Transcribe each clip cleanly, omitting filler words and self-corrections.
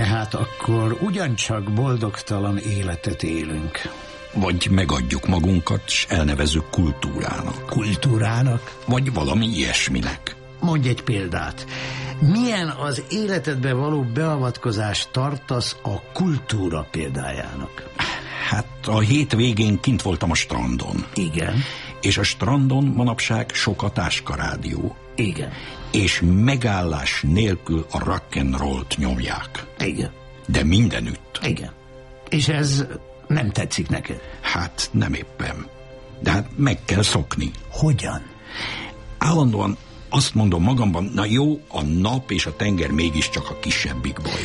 Tehát akkor ugyancsak boldogtalan életet élünk. Vagy megadjuk magunkat, s elnevezzük kultúrának. Kultúrának? Vagy valami ilyesminek. Mondj egy példát. Milyen az életedbe való beavatkozást tartasz a kultúra példájának? Hát a hétvégén kint voltam a strandon. Igen. És a strandon manapság sok a táskarádió. Igen. És megállás nélkül a rock'n'rollt nyomják. Igen. De mindenütt. Igen. És ez nem tetszik neked? Hát nem éppen. De hát meg kell szokni. Hogyan? Állandóan azt mondom magamban, na jó, a nap és a tenger mégiscsak a kisebbik baj.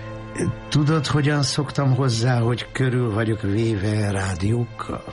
Tudod, hogyan szoktam hozzá, hogy körül vagyok véve rádiókkal?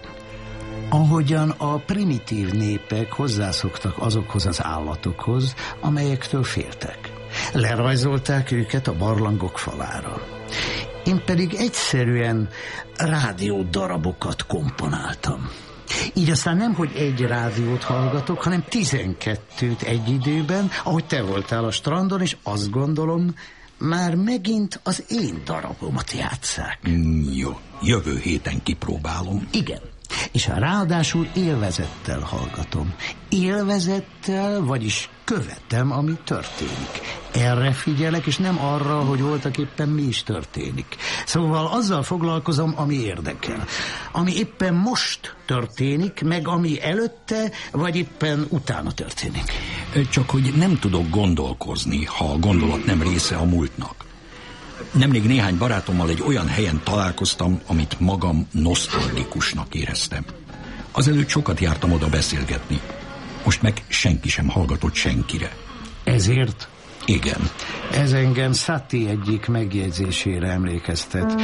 Ahogyan a primitív népek hozzászoktak azokhoz az állatokhoz, amelyektől féltek. Lerajzolták őket a barlangok falára. Én pedig egyszerűen rádiódarabokat komponáltam. Így aztán nem, hogy egy rádiót hallgatok, hanem 12-t egy időben, ahogy te voltál a strandon, és azt gondolom, már megint az én darabomat játsszák. Jó, jövő héten kipróbálom. Igen, és ráadásul élvezettel hallgatom. Élvezettel, vagyis követem, ami történik. Erre figyelek, és nem arra, hogy voltak éppen mi is történik. Szóval azzal foglalkozom, ami érdekel. Ami éppen most történik, meg ami előtte, vagy éppen utána történik. Csak hogy nem tudok gondolkozni, ha a gondolat nem része a múltnak. Nemrég néhány barátommal egy olyan helyen találkoztam, amit magam nosztalgikusnak éreztem. Azelőtt sokat jártam oda beszélgetni. Most meg senki sem hallgatott senkire. Ezért? Igen. Ez engem Satie egyik megjegyzésére emlékeztet.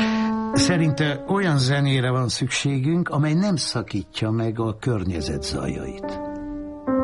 Szerinte olyan zenére van szükségünk, amely nem szakítja meg a környezet zajait.